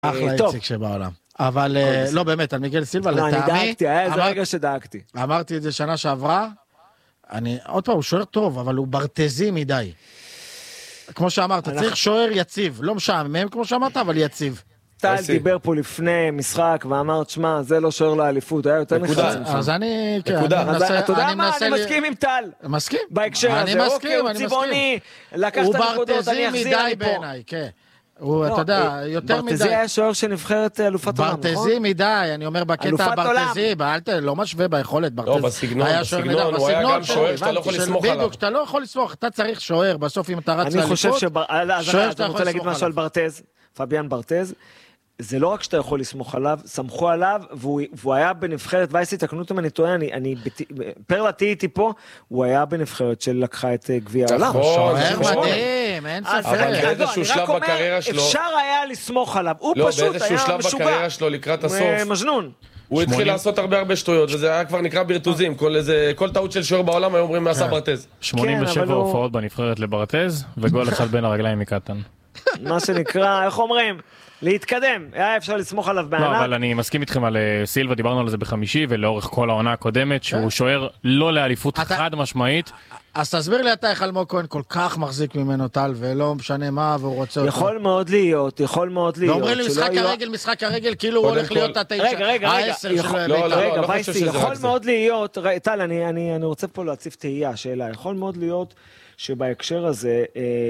אחלה איציק שבעולם. אבל לא באמת, על מיגל סילבה, אני לטעמי... דאגתי, היה איזה רגע שדאגתי. אמרתי את זה שנה שעברה, עוד פעם, הוא שוער טוב, אבל הוא ברטזי מדי. כמו שאמרת, צריך שוער יציב, לא משעמם כמו שאמרת, אבל יציב. טל דיבר פה לפני משחק ואמר, שמה, זה לא שוער לאליפות, היה יותר נחלץ. אז אני, כן, אתה יודע מה, אני מסכים עם טל. מסכים. בהקשר הזה, אוקיי, הוא צבעוני, לקח את הנקודות, אני אחזיר לי פה. בעיניי, כן. הוא, אתה יודע, יותר מדי. ברטזי היה שוער שנבחרת אלופת עולם, נכון? ברטזי מדי, אני אומר בקטע הברטזי, לא משווה ביכולת, לא, בסגנון, הוא היה גם שוער שאתה לא יכול לסמוך עליו. בדיוק, שאתה לא יכול לסמוך, אתה צריך שוער, בסוף אם אתה רץ לאליפות, שוער שאתה רוצה להגיד משהו על ברטז, פביאן ברטז, זה לא רק שאתה יכול לסמוך עליו, סמכו עליו, והוא היה בנבחרת, וייסי, תקנו אותם, אני טועה, פרלה תהי איתי פה, הוא היה בנבחרת שלקחה את גביע העולם. שוער מדהים, אין ספק. אבל באיזשהו שלב בקריירה שלו... אפשר היה לסמוך עליו, הוא פשוט היה משוגע. באיזשהו שלב בקריירה שלו לקראת הסוף. מז'נון. הוא התחיל לעשות הרבה שטויות, וזה היה כבר נקרא ברטוזים. כל טעות של שוער בעולם היו אומרים מעשה ברטז. 87 הופעות בנבחרת לברטז, וגול אחד בין הרגליים מקטן. מה שנקרא, איך אומרים? להתקדם, היה אפשר לסמוך עליו בענק. לא, אבל אני מסכים איתכם על סילבה, דיברנו על זה בחמישי, ולאורך כל העונה הקודמת, שהוא שוער לא לאליפות חד משמעית. אז תסביר לי אתה איך אלמוג כהן כל כך מחזיק ממנו טל, ולא משנה מה, והוא רוצה אותו. יכול מאוד להיות. ואומרים לי משחק הרגל, כאילו הוא הולך להיות העשר של רגע, וייסי, יכול מאוד להיות, טל, אני רוצה פה להציף תהייה, שאלה, יכול מאוד להיות שבהקשר הזה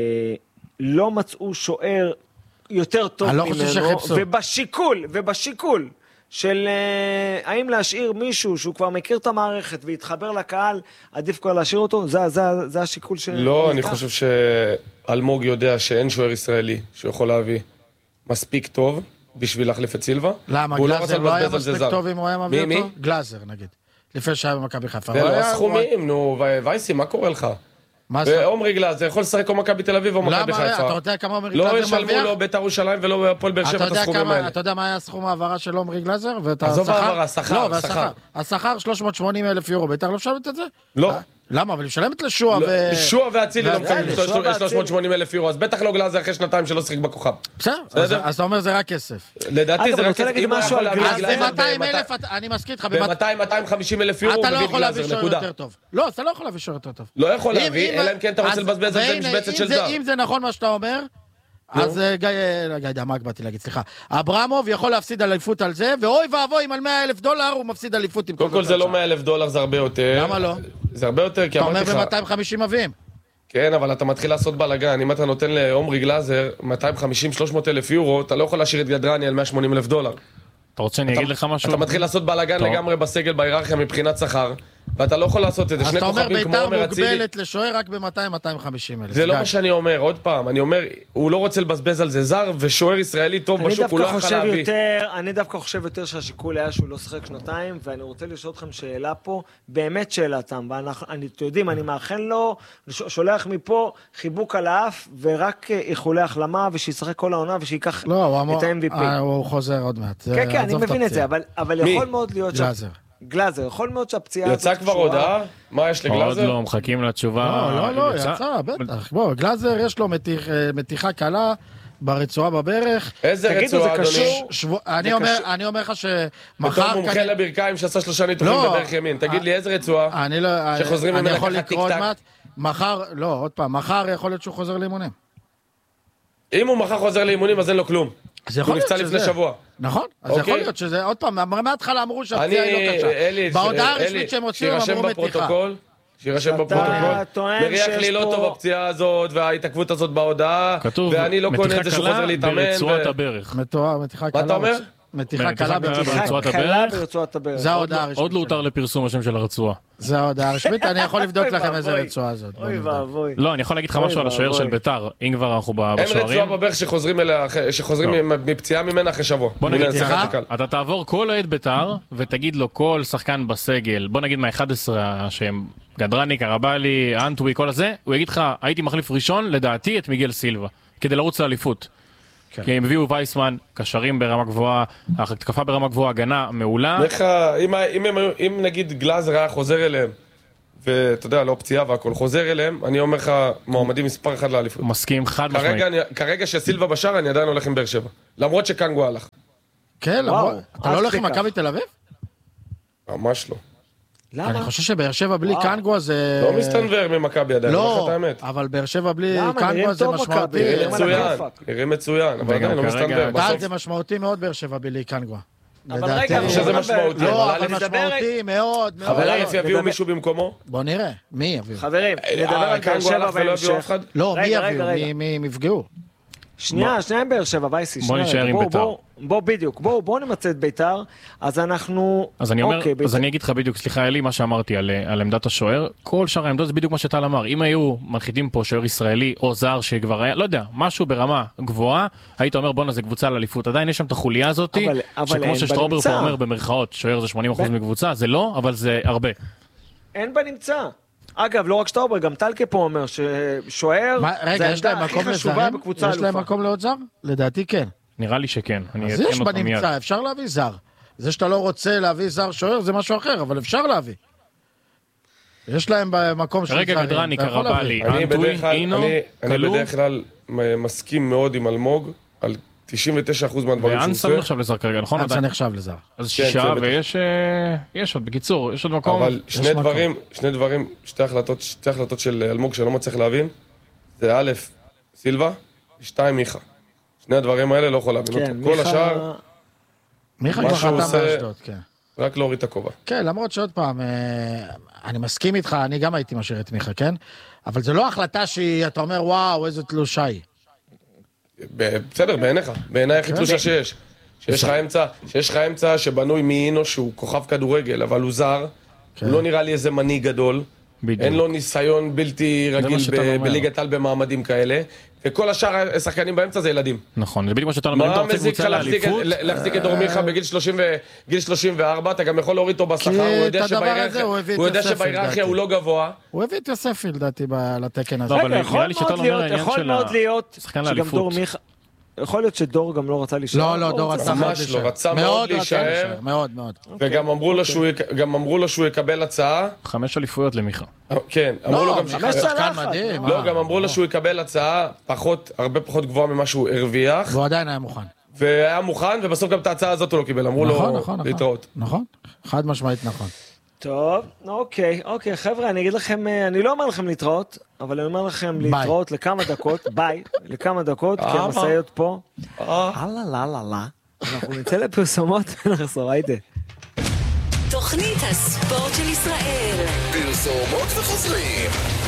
לא מצאו שוער יותר טוב ממנו, ובשיקול של האם להשאיר מישהו שהוא כבר מכיר את המערכת והתחבר לקהל, עדיף כבר להשאיר אותו, זה השיקול של... לא, אני חושב שאלמוג יודע שאין שוער ישראלי שיכול להביא מספיק טוב בשביל להחליף את סילבה. למה? גלאזר לא היה מספיק טוב אם הוא היה מביא אותו? גלאזר נגיד, לפני שהיה במכבי חיפה. זה לא הסכומים, נו, וייסי, מה קורה לך? עומרי גלאזר יכול לשחק או מכבי תל אביב או מכבי חיפה. אתה יודע כמה עומרי גלאזר מרוויח? לא ישלמו לו בית"ר ירושלים ולא הפועל באר שבע את הסכומים האלה. אתה יודע מה היה הסכום העברה של עומרי גלאזר? עזוב העברה, שכר. השכר 380,000 יורו, בית"ר לא משלמת את זה? לא. למה? אבל היא משלמת לשועה שועה ואצילי לא מקבלים 380,000 יורו, אז בטח לא גלאזר אחרי שנתיים שלא שחק בכוכב. בסדר, אז אתה אומר זה רק כסף. לדעתי זה רק כסף. אז ב-200,000, אני מסכים איתך, ב-200,250,000 יורו אתה לא יכול להביא שוער יותר טוב. לא, אתה לא יכול להביא שוער יותר טוב. לא יכול להביא, אלא אם כן אתה רוצה לבזבז על זה משבצת של זר. אם זה נכון מה שאתה אומר, אז גיא, מה באתי להגיד, סליחה. אברמוב יכול להפסיד אליפות על זה, ואוי ואבוי, אם על $100,000 הוא מפסיד אליפות. קודם כל זה לא $100,000, זה הרבה יותר. למה לא? זה הרבה יותר, כי אמרתי לך... אתה אומר ב-250 מביאים. כן, אבל אתה מתחיל לעשות בלגן. אם אתה נותן לעומרי גלאזר 250-300,000 יורו, אתה לא יכול להשאיר את גדרני על $180,000. אתה רוצה שאני אגיד לך משהו? אתה מתחיל לעשות בלגן לגמרי בסגל, בהיררכיה מבחינת שכר, ואתה לא יכול לעשות את זה. אז אתה אומר בית"ר מוגבלת לשוער רק ב-200,000-250,000. זה לא מה שאני אומר, עוד פעם, אני אומר, הוא לא רוצה לבזבז על זה זר, ושוער ישראלי טוב בשוק, הוא לא יכול להביא. אני דווקא חושב יותר שהשיקול היה שהוא לא שחק שנתיים, ואני רוצה לשאול אתכם שאלה פה, באמת שאלתם, ואתם יודעים, אני מאחל לו, שולח מפה חיבוק על האף, ורק איחולי החלמה, ושישחק כל העונה, ושייקח את ה-MVP. הוא חוזר עוד מעט. כן, כן, אני מבין את זה, אבל יכול מאוד להיות גלאזר, יכול מאוד שהפציעה... יצא כבר הודעה? מה יש לגלאזר? עוד לא, מחכים לתשובה. לא, יצא, בטח. בוא, גלאזר יש לו מתיחה קלה ברצועה בברך. איזה רצועה, אדוני? אני אומר לך שמחר... בתור מומחה לברכיים שעשה 3 ניתוחים בדרך ימין. תגיד לי, איזה רצועה? שחוזרים ממנה ככה טיק טק? מחר, לא, עוד פעם, מחר יכול להיות שהוא חוזר לאימונים. אם הוא מחר חוזר לאימונים, אז אין לו כלום. הוא נפצע לפני שבוע. נכון, אז יכול להיות שזה, עוד פעם, מההתחלה אמרו שהפציעה היא לא קשה. בהודעה הרשמית שהם הוציאו, הם אמרו מתיחה. שירשם בפרוטוקול. מריח לי לא טוב הפציעה הזאת, וההתעכבות הזאת בהודעה, ואני לא קונה את זה שהוא חוזר להתאמן. ברצועת הברך. מתיחה קלה. מה אתה אומר? מתיחה קלה ברצועת הברך. זה ההודעה הרשמית. עוד לא הותר לפרסום השם של הרצועה. זה ההודעה הרשמית, אני יכול לבדוק לכם איזה רצועה הזאת. אוי ואבוי. לא, אני יכול להגיד לך משהו על השוער של בית"ר, אם כבר אנחנו בשוערים. אין רצועה בברך שחוזרים מפציעה ממנה אחרי שבוע. בוא נגיד לך, אתה תעבור כל העד בית"ר, ותגיד לו כל שחקן בסגל, בוא נגיד מה-11 שהם גדרני, קרבלי, אנטווי, כל הזה, הוא יגיד לך, הייתי מחליף ראשון, לדעתי, את מיגל סילבה, כדי לרוץ לאליפות. כי הם הביאו וייסמן, קשרים ברמה גבוהה, התקפה ברמה גבוהה, הגנה מעולה. אם נגיד גלאזר היה חוזר אליהם, ואתה יודע, לא פציעה והכל, חוזר אליהם, אני אומר לך, מועמדים מספר אחד לאליפות. מסכים חד משמעית. כרגע שסילבה בשער, אני עדיין הולך עם באר שבע. למרות שקנגו הלך. כן, למרות. אתה לא הולך עם מכבי תל אביב? ממש לא. למה? אני חושב שבאר שבע בלי קנגו זה... לא מסתנבר ממכבי עדיין, לא, אבל באר שבע בלי קנגו זה משמעותי. נראה מצוין, אבל עדיין לא מסתנבר. זה משמעותי מאוד באר שבע בלי קנגו. אבל רגע, אני חושב שזה משמעותי. לא, אבל משמעותי מאוד. אבל א' יביאו מישהו במקומו? בוא נראה, מי יביאו? חברים, נדבר על באר שבע בהמשך. לא, מי יביאו? מי יפגעו? שנייה עם באר שבע, וייסי. בוא נשאר עם ביתר. בוא נמצא את ביתר, אז אנחנו... אז אני אגיד לך בדיוק, סליחה אלי, מה שאמרתי על עמדת השוער, כל שאר העמדות זה בדיוק מה שטל אמר, אם היו מנחיתים פה שוער ישראלי או זר שכבר היה, לא יודע, משהו ברמה גבוהה, היית אומר בוא נזה קבוצה לאליפות, עדיין יש שם את החוליה הזאת, שכמו ששטרובר פה אומר במרכאות, שוער זה 80% מקבוצה, זה לא, אבל זה הרבה. אין בנמצא. אגב, לא רק שטרובר, גם טלקה פה אומר ששוער זה העמדה הכי חשובה בקבוצה אלופה. יש להם מקום לעוד זר? לדעתי כן. נראה לי שכן. אז יש בנמצא, אפשר להביא זר. זה שאתה לא רוצה להביא זר שוער זה משהו אחר, אבל אפשר להביא. יש להם במקום של רגע גדרני, קרבלי, אנטוי, אינו, אני בדרך כלל מסכים מאוד עם אלמוג, על 99% מהדברים שהוא ואנסה נחשב לזר כרגע, נכון? אנסה נחשב לזר. אז 6 ויש עוד, בקיצור, יש עוד מקום. אבל שני דברים, שתי החלטות של אלמוג שלא מצליח להבין, זה א', סילבה, 2, מיכה. שני הדברים האלה לא יכול להבין אותו. כל השאר, מיכה כבר חתם באשדוד, כן. רק להוריד את הכובע. כן, למרות שעוד פעם, אני מסכים איתך, אני גם הייתי משאיר את מיכה, כן? אבל זה לא החלטה שאתה אומר, וואו, איזה תלושה היא. בסדר, בעיניך. בעיניי הכי תלושה שיש. שיש לך אמצע שבנוי מאינו שהוא כוכב כדורגל, אבל הוא זר, הוא לא נראה לי איזה מנהיג גדול, אין לו ניסיון בלתי רגיל בליגת העל במעמדים כאלה, וכל השאר השחקנים באמצע זה ילדים. נכון, זה בדיוק מה שאתה אומר, אם אתה רוצה קבוצה לאליפות... להחזיק את דור מיכה בגיל 34, אתה גם יכול להוריד אותו בשכר, הוא יודע שבהיררכיה הוא לא גבוה. הוא הביא את יוספי לדעתי לתקן הזה. יכול מאוד להיות שגם דור מיכה... יכול להיות שדור גם לא רצה להישאר. לא, דור רצה מאוד להישאר. מאוד, מאוד. וגם אמרו לו שהוא יקבל הצעה. 5 אליפויות למיכה. כן, אמרו לו גם שחקן מדהים. לא, גם אמרו לו שהוא יקבל הצעה הרבה פחות גבוהה ממה שהוא הרוויח. והוא עדיין היה מוכן. והיה מוכן, ובסוף גם את ההצעה הזאת הוא לא קיבל. אמרו לו להתראות. נכון, חד משמעית נכון. טוב, אוקיי, חבר'ה, אני אגיד לכם, אני לא אומר לכם להתראות, אבל אני אומר לכם להתראות לכמה דקות, ביי, לכמה דקות, כי המסעיות פה. אנחנו נצא לפרסומות ונחזור, היידה. תוכנית הספורט של ישראל. פרסומות וחוזרים.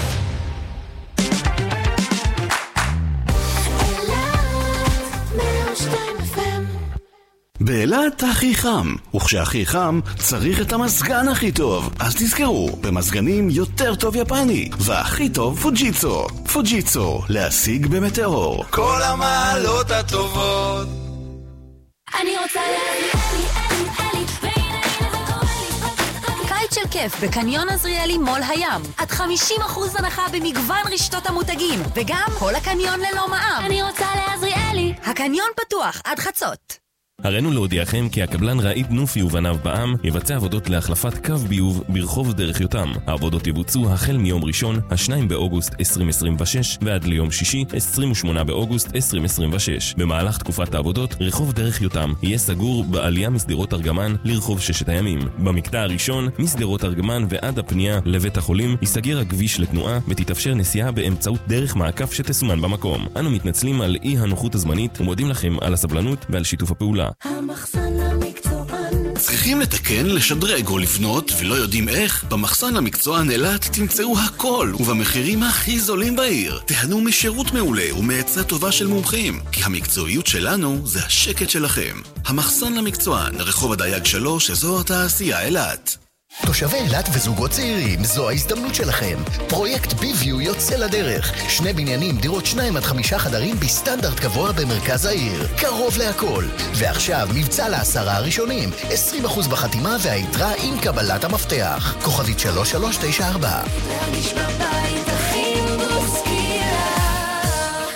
באילת הכי חם, וכשהכי חם צריך את המזגן הכי טוב. אז תזכרו, במזגנים יותר טוב יפני, והכי טוב פוג'יצו. פוג'יצו, להשיג במטאור. כל המעלות הטובות. אני רוצה אלי, והנה זה קורה לי. קיץ של כיף בקניון עזריאלי מול הים. עד 50% הנחה במגוון רשתות המותגים, וגם כל הקניון ללא מע"מ. אני רוצה לעזריאלי. הקניון פתוח עד חצות. הראינו להודיעכם כי הקבלן רעיד נופי ובניו בע"מ יבצע עבודות להחלפת קו ביוב ברחוב דרך יותם. העבודות יבוצעו החל מיום ראשון, 2 באוגוסט 2026 ועד ליום שישי, 28 באוגוסט 2026. במהלך תקופת העבודות, רחוב דרך יותם יהיה סגור בעלייה מסדרות ארגמן לרחוב 6 הימים. במקטע הראשון, מסדרות ארגמן ועד הפנייה לבית החולים, ייסגר הכביש לתנועה ותתאפשר נסיעה באמצעות דרך מעקף שתסומן במקום. אנו מתנצלים על אי הנוחות הזמנית ומודים לכם על הסבלנות ועל שיתוף הפעולה. המחסן המקצוען. צריכים לתקן, לשדרג או לבנות ולא יודעים איך? במחסן המקצוען אילת תמצאו הכל ובמחירים הכי זולים בעיר. תהנו משירות מעולה ומעצה טובה של מומחים, כי המקצועיות שלנו זה השקט שלכם. המחסן המקצוען, רחוב הדייג 3, אזור התעשייה אילת. תושבי אילת וזוגות צעירים, זו ההזדמנות שלכם. פרויקט ביוויו יוצא לדרך. 2 בניינים, דירות 2 עד 5 חדרים בסטנדרט גבוה במרכז העיר. קרוב להכל. ועכשיו מבצע ל10 הראשונים. 20% בחתימה והיתרה עם קבלת המפתח. כוכבית 3394. להרגיש בבית הכי מוסקילה.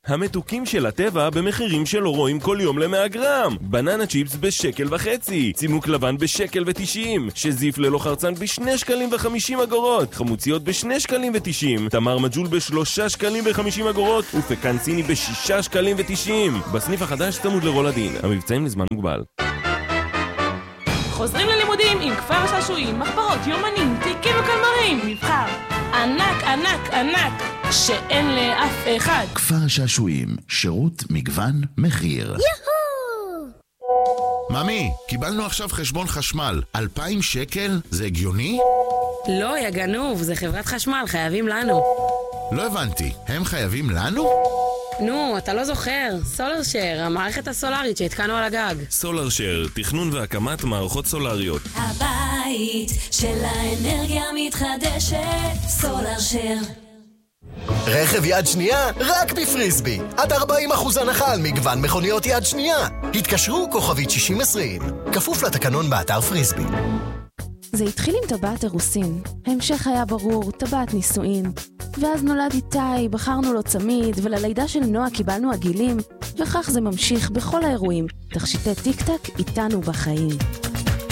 המתוקים של הטבע במחירים שלא רואים כל יום ל100 גרם. בננה צ'יפס ב1.50 שקל, צימוק לבן ב1.90 שקל, שזיף ללא חרצן ב2.50 שקלים, חמוציות ב2.90 שקלים, תמר מג'ול ב3.50 שקלים, ופקן סיני ב6.90 שקלים. בסניף החדש צמוד לרולדין, המבצעים לזמן מוגבל. חוזרים ללימודים עם כפר השעשועים, מחברות, יומנים, תיקים וקלמרים, מבחר ענק ענק ענק שאין לאף אחד. כפר השעשועים, שירות, מגוון, מחיר. יהו! ממי, קיבלנו עכשיו חשבון חשמל 2,000 שקל? זה הגיוני? לא, יא גנוב, זה חברת חשמל, חייבים לנו. לא הבנתי, הם חייבים לנו? נו, אתה לא זוכר, סולרשר, המערכת הסולרית שהתקנו על הגג. סולרשר, תכנון והקמת מערכות סולריות. הבית של האנרגיה מתחדשת, סולרשר. רכב יד שנייה רק בפריסבי, עד 40% הנחה על מגוון מכוניות יד שנייה. התקשרו כוכבית 6020, כפוף לתקנון באתר פריסבי. זה התחיל עם טבעת אירוסין, ההמשך היה ברור, טבעת נישואין. ואז נולד איתי, בחרנו לו צמיד, וללידה של נועה קיבלנו עגילים, וכך זה ממשיך בכל האירועים. תכשיטי טיק-טק איתנו בחיים.